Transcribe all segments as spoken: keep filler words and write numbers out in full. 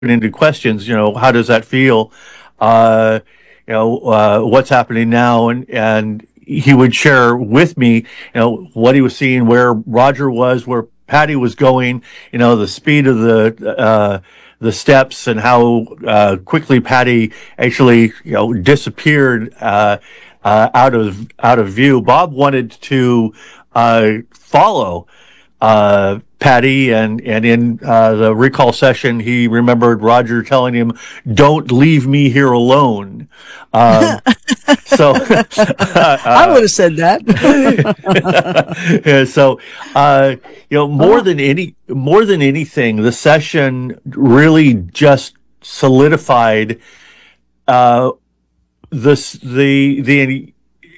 open-ended questions. You know, how does that feel? Uh, you know, uh, what's happening now? And and he would share with me, you know, what he was seeing, where Roger was, where Patty was going. You know, the speed of the uh, the steps, and how uh, quickly Patty actually, you know, disappeared uh, uh, out of out of view. Bob wanted to uh, follow uh, Patty, and and in uh, the recall session, he remembered Roger telling him, "Don't leave me here alone." Um, so I uh, would have said that. yeah, so uh, you know, more than any more than anything, the session really just solidified uh, this the the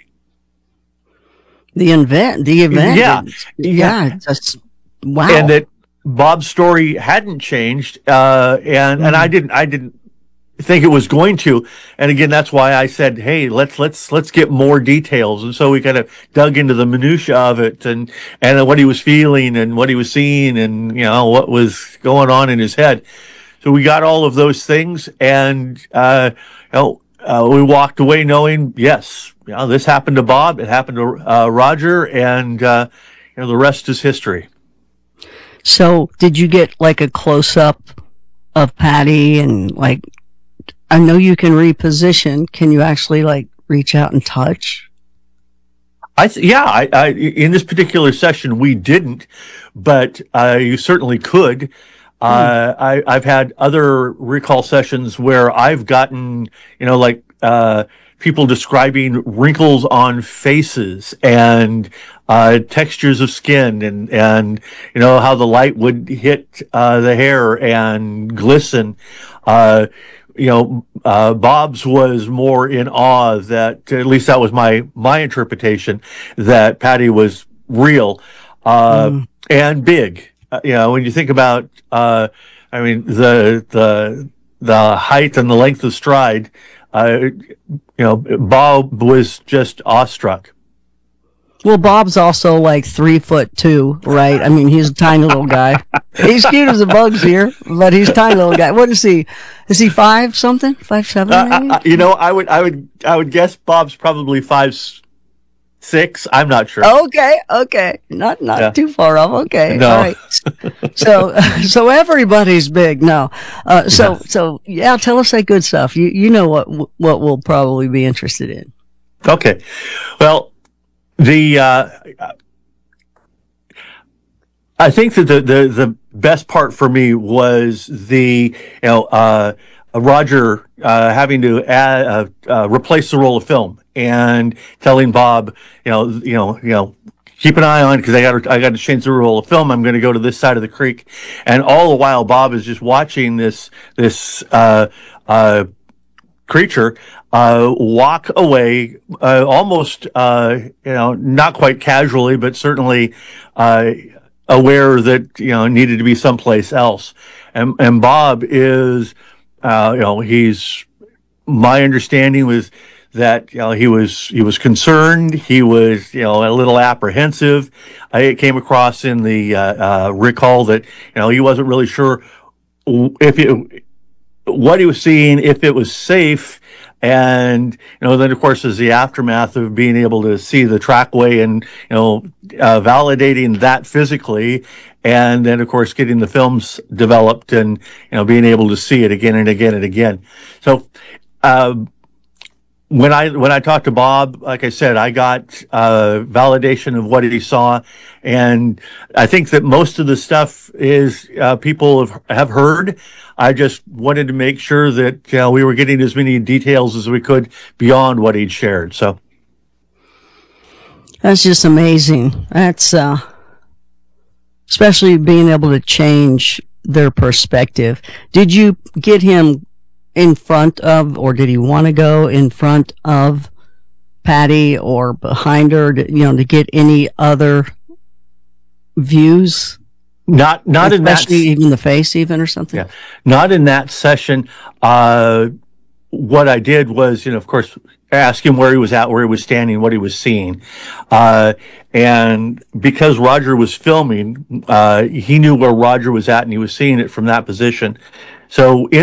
The event, the event. yeah Yeah, yeah just wow. and that Bob's story hadn't changed, uh, and and I didn't I didn't think it was going to. And again, that's why I said, hey, let's let's let's get more details. And so we kind of dug into the minutia of it, and and what he was feeling, and what he was seeing, and you know what was going on in his head. So we got all of those things, and uh, you know, uh, we walked away knowing, yes, you know, this happened to Bob, it happened to uh, Roger, and uh, you know, the rest is history. So, did you get like a close up of Patty, and like, I know you can reposition. Can you actually like reach out and touch? I th- yeah, I, I in this particular session we didn't, but uh, you certainly could. Uh, I, I've had other recall sessions where I've gotten, you know, like uh, people describing wrinkles on faces, and uh, textures of skin, and and you know how the light would hit uh, the hair and glisten. Uh, you know, uh, Bob's was more in awe that, at least that was my my interpretation, that Patty was real uh, Mm. and big. Uh, you know, when you think about, uh, I mean, the the the height and the length of stride, uh, you know, Bob was just awestruck. Well, Bob's also like three foot two, right? I mean, he's a tiny little guy. He's cute as a bug's here, but he's a tiny little guy. What is he? Is he five something? Five seven? Uh, Maybe? I, I- you know, I would I would I would guess Bob's probably five s- six. I'm not sure. Okay, okay, not not Yeah. too far off. Okay, No. all right. So so everybody's big now. Uh, so Yes. so yeah, tell us that good stuff. You you know what what we'll probably be interested in. Okay. Well, the uh, I think that the, the the best part for me was the you know uh, Roger uh, having to add, uh, uh, replace the roll of film, and telling Bob, you know you know you know keep an eye on, because I got I got to change the roll of film. I'm going to go to this side of the creek, and all the while Bob is just watching this this uh, uh, creature uh, walk away, uh, almost uh, you know not quite casually, but certainly uh, aware that you know needed to be someplace else. And and Bob is uh, you know he's my understanding was that you know he was he was concerned, he was you know a little apprehensive. I came across in the uh, uh, recall that you know he wasn't really sure if it what he was seeing, if it was safe. And, you know, then of course is the aftermath of being able to see the trackway, and, you know, uh, validating that physically. And then of course getting the films developed, and, you know, being able to see it again and again and again. So, uh, when I when I talked to Bob, like I said, I got uh, validation of what he saw, and I think that most of the stuff is uh, people have have heard. I just wanted to make sure that uh, we were getting as many details as we could beyond what he'd shared. So That's just amazing. That's uh, especially being able to change their perspective. Did you get him in front of, or did he want to go in front of Patty or behind her, to, you know, to get any other views? not not in that Especially even the face, even, or something? yeah, not in that session. Uh, what I did was, you know, of course, ask him where he was at, where he was standing, what he was seeing. Uh, and because Roger was filming, uh, he knew where Roger was at, and he was seeing it from that position. So